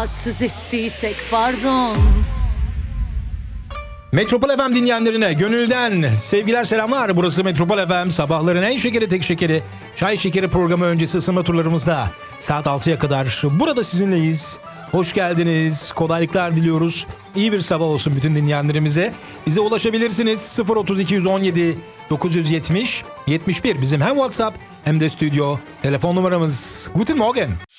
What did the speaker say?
rahatsız ettiysek pardon. Metropol FM dinleyenlerine gönülden sevgiler selamlar. Burası Metropol FM, sabahların en şekeri tek şekeri çay şekeri programı öncesi ısınma turlarımızda saat 6'ya kadar burada sizinleyiz. Hoş geldiniz, kolaylıklar diliyoruz. İyi bir sabah olsun bütün dinleyenlerimize. Bize ulaşabilirsiniz 03217 970 71 bizim hem WhatsApp hem de stüdyo telefon numaramız. Guten Morgen.